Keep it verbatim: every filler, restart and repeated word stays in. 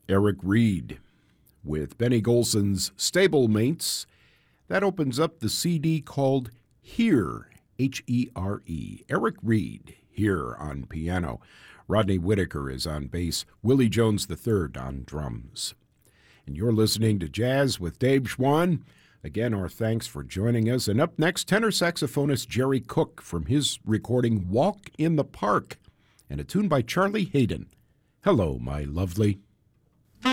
Eric Reed with Benny Golson's Stablemates. That opens up the C D called Here, H E R E. Eric Reed, here on piano. Rodney Whitaker is on bass. Willie Jones the third on drums. And you're listening to Jazz with Dave Schwann. Again, our thanks for joining us. And up next, tenor saxophonist Jerry Cook from his recording Walk in the Park, and a tune by Charlie Haydn. Hello, my lovely.